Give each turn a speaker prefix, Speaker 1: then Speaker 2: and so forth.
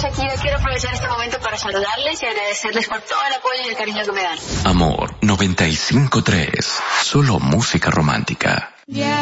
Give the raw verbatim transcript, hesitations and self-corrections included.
Speaker 1: Shakira, quiero aprovechar este momento para saludarles y agradecerles por todo el apoyo y el cariño que me dan.
Speaker 2: Amor noventa y cinco tres, solo música romántica.
Speaker 3: Yeah.